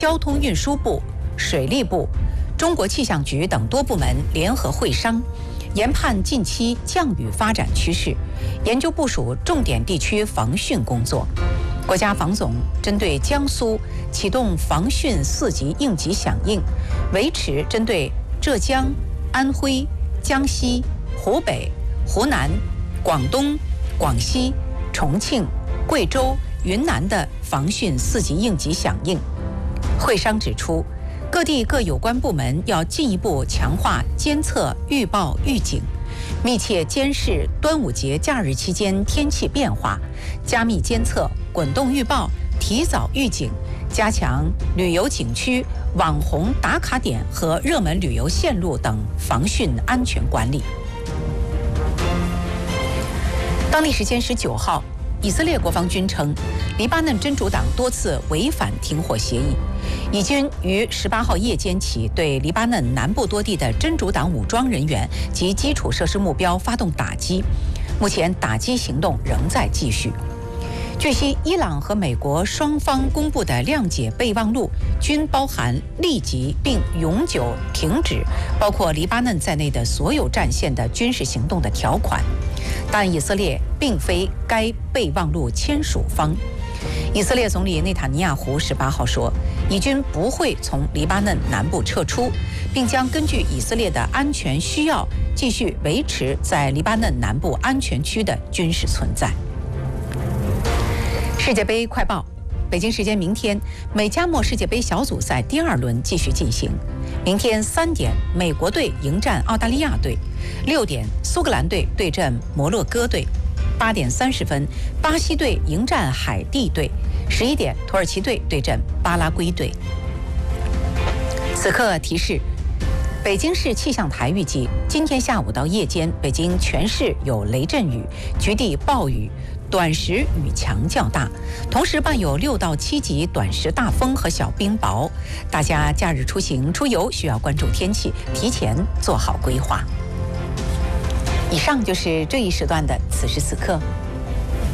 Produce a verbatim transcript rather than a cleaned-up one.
交通运输部、水利部、中国气象局等多部门联合会商，研判近期降雨发展趋势，研究部署重点地区防汛工作。国家防总针对江苏启动防汛四级应急响应，维持针对浙江、安徽、江西、湖北、湖南、广东、广西、重庆、贵州、云南的防汛四级应急响应。会商指出，各地各有关部门要进一步强化监测、预报、预警，密切监视端午节假日期间天气变化，加密监测、滚动预报、提早预警，加强旅游景区、网红打卡点和热门旅游线路等防汛安全管理。当地时间十九号，以色列国防军称，黎巴嫩真主党多次违反停火协议，以军于十八号夜间起对黎巴嫩南部多地的真主党武装人员及基础设施目标发动打击，目前打击行动仍在继续。据悉，伊朗和美国双方公布的谅解备忘录均包含立即并永久停止包括黎巴嫩在内的所有战线的军事行动的条款，但以色列并非该备忘录签署方。以色列总理内塔尼亚胡十八号说，以军不会从黎巴嫩南部撤出，并将根据以色列的安全需要，继续维持在黎巴嫩南部安全区的军事存在。世界杯快报：北京时间明天，美加墨世界杯小组赛第二轮继续进行。明天三点，美国队迎战澳大利亚队；六点，苏格兰队对阵摩洛哥队；八点三十分，巴西队迎战海地队；十一点，土耳其队对阵巴拉圭队。此刻提示：北京市气象台预计，今天下午到夜间，北京全市有雷阵雨，局地暴雨。短时雨强较大，同时伴有六到七级短时大风和小冰雹。大家假日出行出游需要关注天气，提前做好规划。以上就是这一时段的此时此刻。